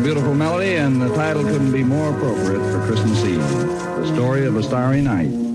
beautiful melody, and the title couldn't be more appropriate for Christmas Eve. The Story of a Starry Night.